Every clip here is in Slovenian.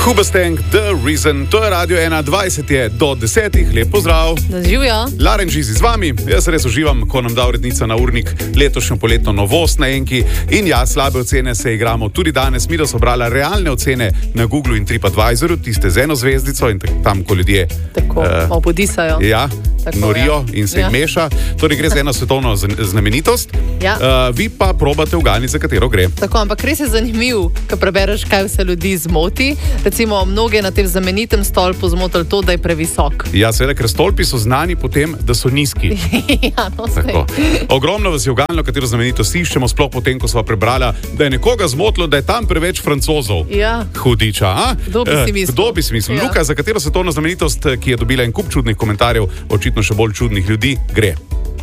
Hoobastank, The Reason, to je Radio 1, 20 je do 10, lep pozdrav. Živijo. Laren Žizi z vami, jaz res uživam, ko nam da urednica na urnik letošnjo poletno novost na Enki. In ja, slabe ocene se igramo tudi danes. Mi da so brala realne ocene na Googlu in TripAdvisorju, tiste z eno zvezdico in tam, ko ljudje tako opodisajo. Ja, tako, norijo in se jih meša. Torej gre za eno svetovno znamenitost. Ja. Vi pa probate uganiti, za katero gre. Tako, ampak res je zanimiv, ko prebereš, kaj vse ljudi zmoti. Recimo, mnoge na tem znamenitem stolpu zmotili to, da je previsok. Ja, seveda, ker stolpi so znani potem, da so nizki. Ja, no, ogromno vas je uganilo, katero znamenitost iščemo, sploh potem, ko sva prebrala, da je nekoga zmotilo, da je tam preveč Francozov. Ja. Hudiča, a? Kdo bi si mislil? Ja. Luka, za katero svetovno znamenitost, ki je dobila en kup čudnih komentarjev, očitno še bolj čudnih ljudi, gre?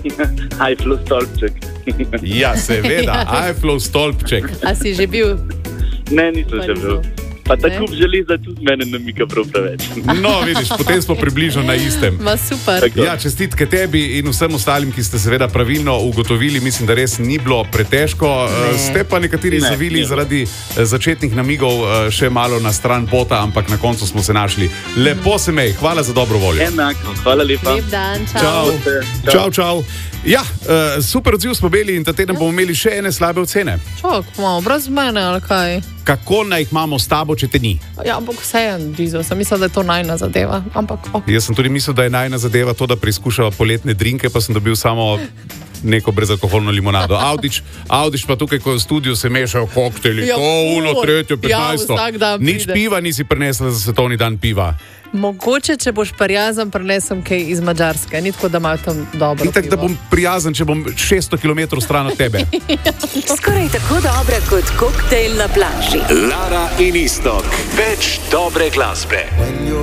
Eifflov stolpček. Ja, seveda, Eifflov stolpček. A si že bil? Ne, nisem še bil. Pa tako želiza tudi mene namika prav preveč. No, vidiš, potem smo približno na istem. Ma super. Tako. Ja, čestitke tebi in vsem ostalim, ki ste seveda pravilno ugotovili. Mislim, da res ni bilo pretežko. Ste pa nekateri zavili zaradi začetnih namigov še malo na stran pota, ampak na koncu smo se našli. Lepo se mej, hvala za dobro voljo. Enako, hvala lepa. Lep dan, čau. Čau. Ja, super odziv smo imeli in ta teden bomo imeli še ene slabe ocene. Čok, malo brez mene, ali kaj? Kako naj jih imamo s tabo, če te ni? Ja, ampak vseeno, Gizo, sem mislila, da je to najna zadeva. Ampak, Jaz sem tudi mislil, da je najna zadeva to, da preizkušava poletne drinke, pa sem dobil samo neko brezalkoholno limonado. Avdič pa tukaj, ko v studiu se mešajo koktejli, Ja, to, uno, tretje, 15. Ja, vsak dan Nič pride. piva nisi prinesla za svetovni dan piva. mogoče, če boš prijazen, prinesem kaj iz Madžarske. Ni tako, da imajo tam dobro Itak, pivo. da bom prijazen, če bom 600 km stran od tebe. Skoraj tako dobra kot koktejl na plaži. Lara in Iztok. Več dobre glasbe.